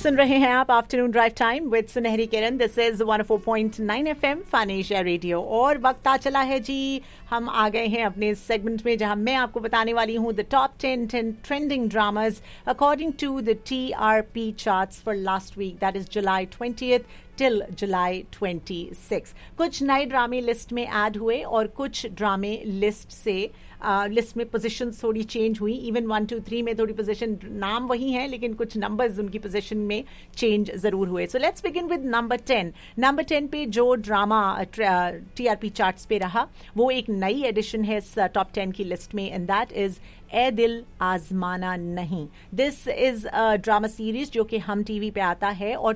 सुन रहे हैं आप आफ्टरनून ड्राइव टाइम विद सुनहरी किरण। This is 104.9 FM fun Asia radio. और वक्त आ चला है जी, हम आ गए हैं अपने सेगमेंट में जहां मैं आपको बताने वाली हूं the top 10 trending dramas according to the TRP charts for last week, that is July 20th till जुलाई 26। कुछ नए ड्रामे लिस्ट में ऐड हुए और कुछ ड्रामे लिस्ट में पोजीशन थोड़ी चेंज हुई। इवन 1, 2, 3 में थोड़ी पोजीशन, नाम वही है लेकिन कुछ नंबर्स उनकी पोजीशन में चेंज जरूर हुए। So let's begin with number 10। Number 10 पे जो ड्रामा TRP चार्ट्स पे रहा वो एक नई एडिशन है इस टॉप 10 की लिस्ट में, एंड दैट इज ए दिल आजमाना नहीं। This is a drama series जो कि हम टीवी पे आता है और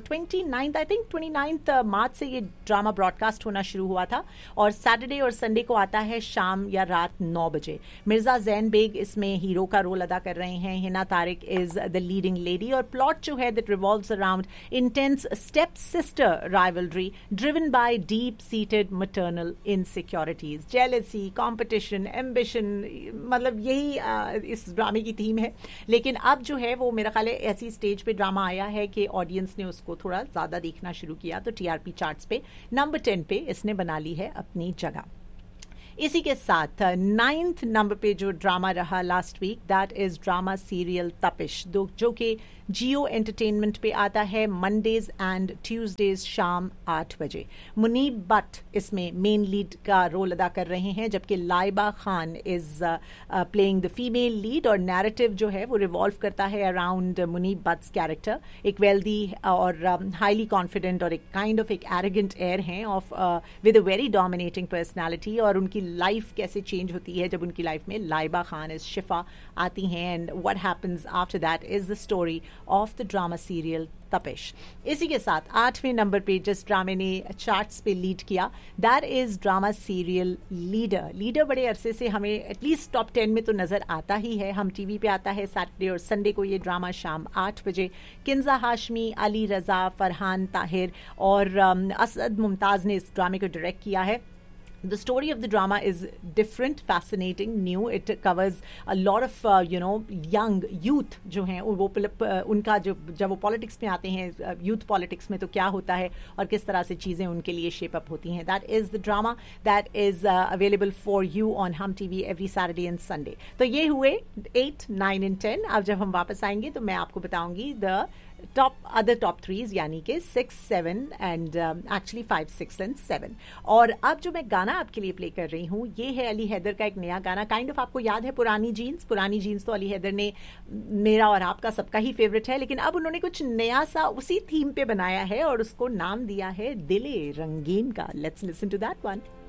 29 मार्च से ये ड्रामा ब्रॉडकास्ट होना शुरू हुआ था और सैटरडे और संडे को आता है शाम या रात 9 बजे। मिर्जा जैन बेग इसमें हीरो का रोल अदा कर रहे हैं, Hina Tariq is the leading lady और प्लॉट जो है that revolves around intense step sister rivalry driven by deep seated maternal insecurities, jealousy, competition, ambition, मतलब यही इस ड्रामे की थीम है। लेकिन अब जो है वो मेरा ख्याल है ऐसी स्टेज पे ड्रामा आया है कि ऑडियंस ने उसको थोड़ा ज्यादा देखना शुरू किया, तो TRP चार्ट्स पे नंबर 10 पे इसने बना ली है अपनी जगह। इसी के साथ 9th नंबर पे जो ड्रामा रहा last week, that is drama serial तपिश, जो कि जियो एंटरटेनमेंट पे आता है मंडेज एंड ट्यूसडेज शाम 8 बजे। मुनीब भट्ट इसमें मेन लीड का रोल अदा कर रहे हैं जबकि Laiba Khan is playing the female lead और नैरेटिव जो है वो रिवॉल्व करता है अराउंड मुनीब भट्ट्स कैरेक्टर। एक वेल्दी और हाईली कॉन्फिडेंट और एक काइंड ऑफ एक एरोगेंट एयर हैं of with a very dominating personality, और उनकी लाइफ कैसे चेंज होती है जब उनकी लाइफ में लाइबा खान इज शिफा आती हैं, and what happens after that is the story of the drama serial तपिश। इसी के साथ 8वें नंबर पे जिस ड्रामे ने चार्ट्स पे लीड किया, that is drama serial leader बड़े अरसे से हमें एटलीस्ट टॉप 10 में तो नजर आता ही है। हम टीवी पे आता है सैटरडे और संडे को ये ड्रामा शाम 8 बजे। किंजा हाशमी, अली रजा, फरहान ताहिर और असद मुमताज ने इस ड्रामे को डायरेक्ट किया है। The story of the drama is different, fascinating, new. It covers a lot of, young youth जो हैं वो उनका जब वो पॉलिटिक्स में आते हैं, यूथ पॉलिटिक्स में तो क्या होता है और किस तरह से चीज़ें उनके लिए शेप अप होती हैं। That is the drama that is available for you on Hum TV every Saturday and Sunday. तो ये हुए 8, 9 and 10। अब जब हम वापस आएंगे तो मैं आपको बताऊंगी the other top 3s यानी कि 6, 7 and actually 5, 6 and 7। और अब जो मैं गाना आपके लिए प्ले कर रही हूँ ये है अली हैदर का एक नया गाना। काइंड ऑफ आपको याद है पुरानी जीन्स तो अली हैदर ने मेरा और आपका सबका ही फेवरेट है, लेकिन अब उन्होंने कुछ नया सा उसी थीम पे बनाया है और उसको नाम दिया है दिले रंगीन का। Let's listen to that one.